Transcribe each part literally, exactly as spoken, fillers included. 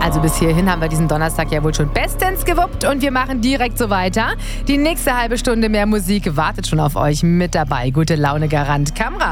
Also bis hierhin haben wir diesen Donnerstag ja wohl schon bestens gewuppt und wir machen direkt so weiter. Die nächste halbe Stunde mehr Musik wartet schon auf euch. Mit dabei gute Laune Garant Kamrat.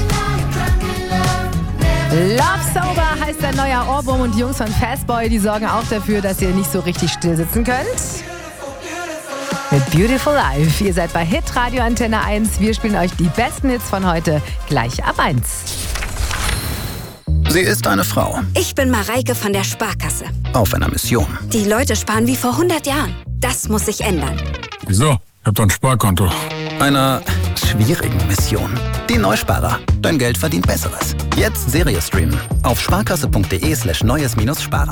Love Sober heißt ein neuer Ohrwurm und die Jungs von Fastboy, die sorgen auch dafür, dass ihr nicht so richtig still sitzen könnt. Mit Beautiful Life. Ihr seid bei Hit Radio Antenne eins. Wir spielen euch die besten Hits von heute gleich ab eins. Sie ist eine Frau. Ich bin Mareike von der Sparkasse. Auf einer Mission. Die Leute sparen wie vor hundert Jahren. Das muss sich ändern. Wieso? Ich hab doch ein Sparkonto. Einer schwierigen Mission. Die Neusparer. Dein Geld verdient Besseres. Jetzt Serie streamen. Auf sparkasse.de slash neues minus sparen.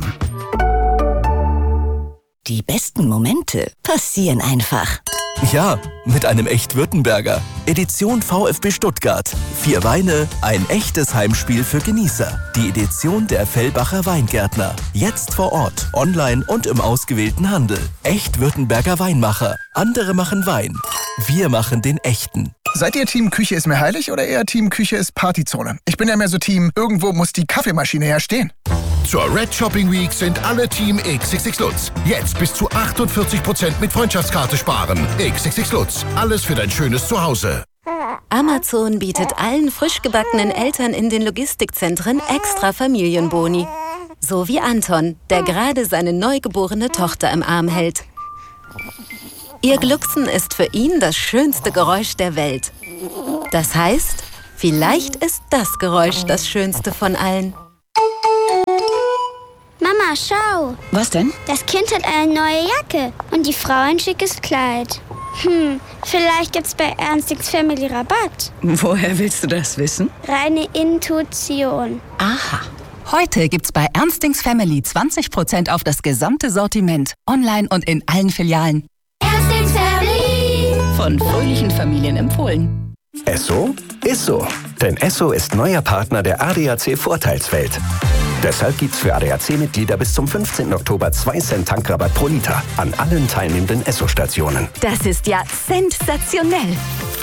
Die besten Momente passieren einfach. Ja, mit einem Echt-Württemberger. Edition VfB Stuttgart. Vier Weine, ein echtes Heimspiel für Genießer. Die Edition der Fellbacher Weingärtner. Jetzt vor Ort, online und im ausgewählten Handel. Echt-Württemberger Weinmacher. Andere machen Wein. Wir machen den echten. Seid ihr Team Küche ist mir heilig oder eher Team Küche ist Partyzone? Ich bin ja mehr so Team, irgendwo muss die Kaffeemaschine herstehen. Zur Red Shopping Week sind alle Team X X X Lutz. Jetzt bis zu achtundvierzig Prozent mit Freundschaftskarte sparen. X X X Lutz. Alles für dein schönes Zuhause. Amazon bietet allen frisch gebackenen Eltern in den Logistikzentren extra Familienboni. So wie Anton, der gerade seine neugeborene Tochter im Arm hält. Ihr Glucksen ist für ihn das schönste Geräusch der Welt. Das heißt, vielleicht ist das Geräusch das schönste von allen. Mama, schau. Was denn? Das Kind hat eine neue Jacke und die Frau ein schickes Kleid. Hm, vielleicht gibt's bei Ernstings Family Rabatt. Woher willst du das wissen? Reine Intuition. Aha. Heute gibt's bei Ernstings Family zwanzig Prozent auf das gesamte Sortiment. Online und in allen Filialen. Ernstings Family. Von fröhlichen Familien empfohlen. Esso ist so. Denn Esso ist neuer Partner der A D A C Vorteilswelt. Deshalb gibt's für A D A C-Mitglieder bis zum fünfzehnten Oktober zwei Cent Tankrabatt pro Liter an allen teilnehmenden Esso-Stationen. Das ist ja sensationell.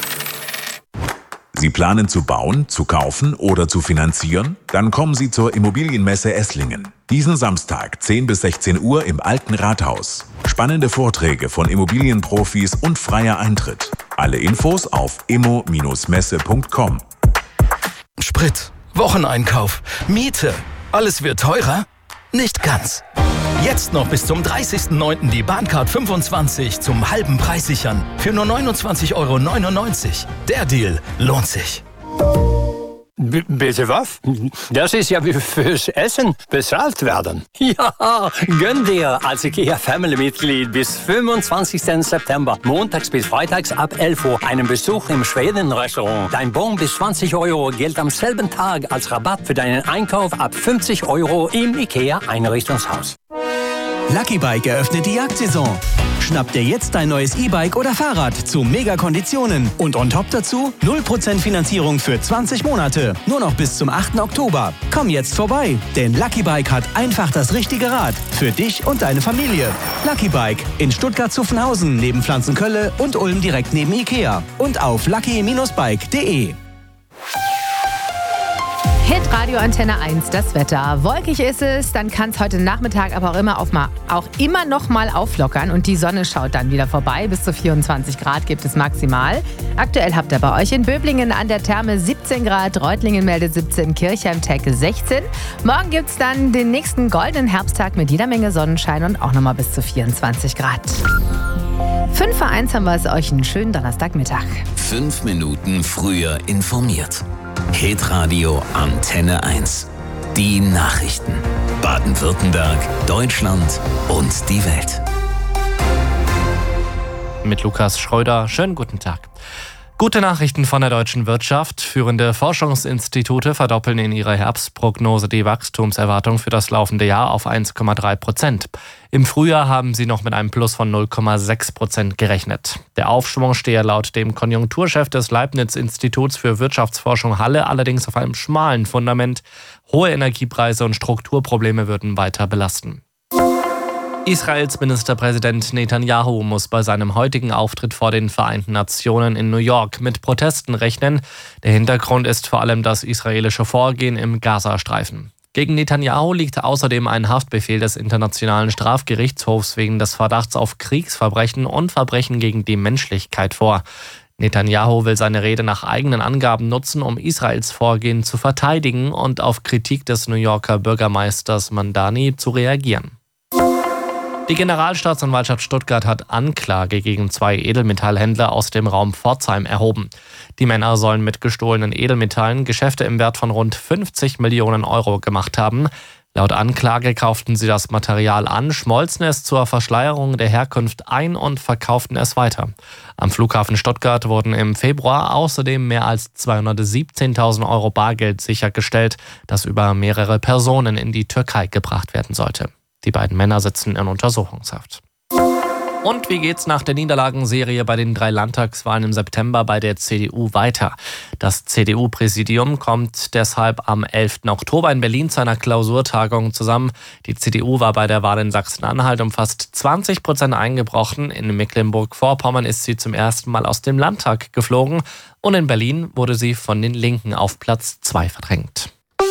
Sie planen zu bauen, zu kaufen oder zu finanzieren? Dann kommen Sie zur Immobilienmesse Esslingen. Diesen Samstag, zehn bis sechzehn Uhr im Alten Rathaus. Spannende Vorträge von Immobilienprofis und freier Eintritt. Alle Infos auf immo Bindestrich messe Punkt com. Sprit, Wocheneinkauf, Miete. Alles wird teurer? Nicht ganz. Jetzt noch bis zum dreißigsten neunten die Bahncard fünfundzwanzig zum halben Preis sichern. Für nur neunundzwanzig Euro neunundneunzig. Der Deal lohnt sich. B- bitte was? Das ist ja wie fürs Essen bezahlt werden. Ja, gönn dir als IKEA-Family-Mitglied bis fünfundzwanzigsten September, montags bis freitags ab elf Uhr, einen Besuch im Schweden-Restaurant. Dein Bon bis zwanzig Euro gilt am selben Tag als Rabatt für deinen Einkauf ab fünfzig Euro im IKEA-Einrichtungshaus. Lucky Bike eröffnet die Jagdsaison. Schnapp dir jetzt dein neues E-Bike oder Fahrrad zu Mega-Konditionen. Und on top dazu null Prozent Finanzierung für zwanzig Monate. Nur noch bis zum achten Oktober. Komm jetzt vorbei, denn Lucky Bike hat einfach das richtige Rad. Für dich und deine Familie. Lucky Bike in Stuttgart-Zuffenhausen neben Pflanzenkölle und Ulm direkt neben Ikea. Und auf lucky Bindestrich bike Punkt de. Hit Radio Antenne eins, das Wetter. Wolkig ist es, dann kann es heute Nachmittag aber auch immer, auf mal, auch immer noch mal auflockern und die Sonne schaut dann wieder vorbei. Bis zu vierundzwanzig Grad gibt es maximal. Aktuell habt ihr bei euch in Böblingen an der Therme siebzehn Grad, Reutlingen meldet siebzehn, Kirchheim-Tecke sechzehn. Morgen gibt es dann den nächsten goldenen Herbsttag mit jeder Menge Sonnenschein und auch nochmal bis zu vierundzwanzig Grad. fünf vor eins haben wir es euch einen schönen Donnerstagmittag. Fünf Minuten früher informiert. Hitradio Antenne eins. Die Nachrichten. Baden-Württemberg, Deutschland und die Welt. Mit Lukas Schröder. Schönen guten Tag. Gute Nachrichten von der deutschen Wirtschaft. Führende Forschungsinstitute verdoppeln in ihrer Herbstprognose die Wachstumserwartung für das laufende Jahr auf eins Komma drei Prozent. Im Frühjahr haben sie noch mit einem Plus von null Komma sechs Prozent gerechnet. Der Aufschwung stehe laut dem Konjunkturchef des Leibniz-Instituts für Wirtschaftsforschung Halle allerdings auf einem schmalen Fundament. Hohe Energiepreise und Strukturprobleme würden weiter belasten. Israels Ministerpräsident Netanyahu muss bei seinem heutigen Auftritt vor den Vereinten Nationen in New York mit Protesten rechnen. Der Hintergrund ist vor allem das israelische Vorgehen im Gazastreifen. Gegen Netanyahu liegt außerdem ein Haftbefehl des Internationalen Strafgerichtshofs wegen des Verdachts auf Kriegsverbrechen und Verbrechen gegen die Menschlichkeit vor. Netanyahu will seine Rede nach eigenen Angaben nutzen, um Israels Vorgehen zu verteidigen und auf Kritik des New Yorker Bürgermeisters Mamdani zu reagieren. Die Generalstaatsanwaltschaft Stuttgart hat Anklage gegen zwei Edelmetallhändler aus dem Raum Pforzheim erhoben. Die Männer sollen mit gestohlenen Edelmetallen Geschäfte im Wert von rund fünfzig Millionen Euro gemacht haben. Laut Anklage kauften sie das Material an, schmolzen es zur Verschleierung der Herkunft ein und verkauften es weiter. Am Flughafen Stuttgart wurden im Februar außerdem mehr als zweihundertsiebzehntausend Euro Bargeld sichergestellt, das über mehrere Personen in die Türkei gebracht werden sollte. Die beiden Männer sitzen in Untersuchungshaft. Und wie geht's nach der Niederlagenserie bei den drei Landtagswahlen im September bei der C D U weiter? Das C D U-Präsidium kommt deshalb am elften Oktober in Berlin zu einer Klausurtagung zusammen. Die C D U war bei der Wahl in Sachsen-Anhalt um fast zwanzig Prozent eingebrochen. In Mecklenburg-Vorpommern ist sie zum ersten Mal aus dem Landtag geflogen. Und in Berlin wurde sie von den Linken auf Platz zwei verdrängt.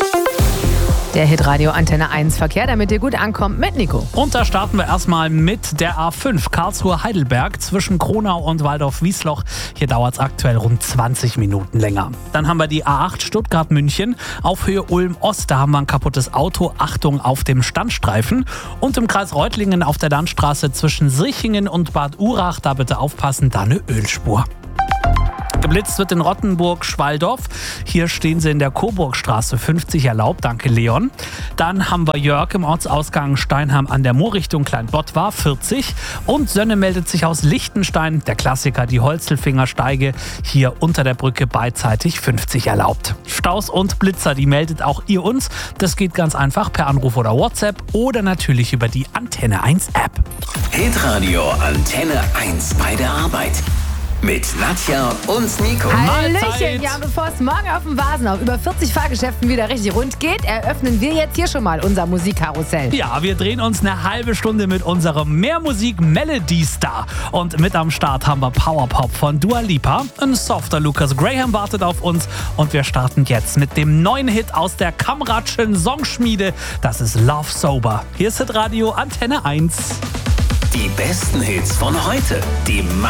Der Hitradio Antenne eins Verkehr, damit ihr gut ankommt mit Nico. Und da starten wir erstmal mit der A fünf Karlsruhe-Heidelberg zwischen Kronau und Waldorf-Wiesloch. Hier dauert es aktuell rund zwanzig Minuten länger. Dann haben wir die A acht Stuttgart-München auf Höhe Ulm-Ost. Da haben wir ein kaputtes Auto. Achtung auf dem Standstreifen. Und im Kreis Reutlingen auf der Landstraße zwischen Sirchingen und Bad Urach. Da bitte aufpassen, da eine Ölspur. Geblitzt wird in Rottenburg-Schwaldorf. Hier stehen sie in der Coburgstraße fünfzig erlaubt. Danke, Leon. Dann haben wir Jörg im Ortsausgang Steinheim an der Moor Richtung Kleinbottwar vierzig. Und Sönne meldet sich aus Lichtenstein. Der Klassiker, die Holzelfingersteige. Hier unter der Brücke beidseitig fünfzig erlaubt. Staus und Blitzer, die meldet auch ihr uns. Das geht ganz einfach per Anruf oder WhatsApp oder natürlich über die Antenne eins App. Hitradio Antenne eins bei der Arbeit. Mit Nadja und Nico. Hallöchen! Ja, bevor es morgen auf dem Vasen auf über vierzig Fahrgeschäften wieder richtig rund geht, eröffnen wir jetzt hier schon mal unser Musikkarussell. Ja, wir drehen uns eine halbe Stunde mit unserem Mehrmusik Melody Star. Und mit am Start haben wir Powerpop von Dua Lipa. Ein softer Lucas Graham wartet auf uns. Und wir starten jetzt mit dem neuen Hit aus der Kamratschen Songschmiede. Das ist Love Sober. Hier ist Hitradio Antenne eins. Die besten Hits von heute. Die